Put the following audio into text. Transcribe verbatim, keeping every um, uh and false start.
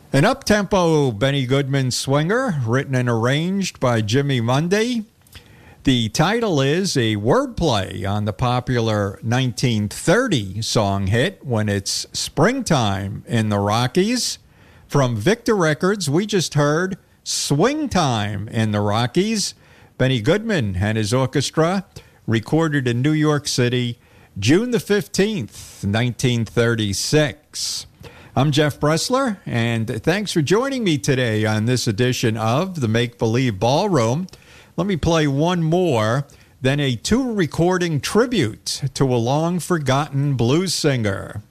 An up-tempo Benny Goodman swinger, written and arranged by Jimmy Mundy. The title is a wordplay on the popular nineteen thirty song hit When It's Springtime in the Rockies. From Victor Records, we just heard Swing Time in the Rockies. Benny Goodman and his orchestra, recorded in New York City, June the fifteenth, nineteen thirty-six. I'm Jeff Bressler, and thanks for joining me today on this edition of the Make Believe Ballroom. Let me play one more, then a two-recording tribute to a long-forgotten blues singer.